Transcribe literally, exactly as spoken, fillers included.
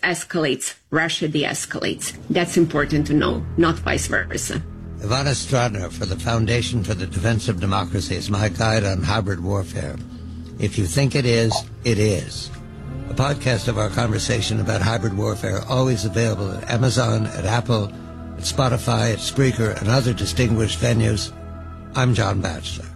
escalates, Russia de-escalates. That's important to know, not vice versa. Ivana Stradner for the Foundation for the Defense of Democracy is my guide on hybrid warfare. If you think it is, it is. A podcast of our conversation about hybrid warfare always available at Amazon, at Apple, at Spotify, at Spreaker, and other distinguished venues. I'm John Batchelor.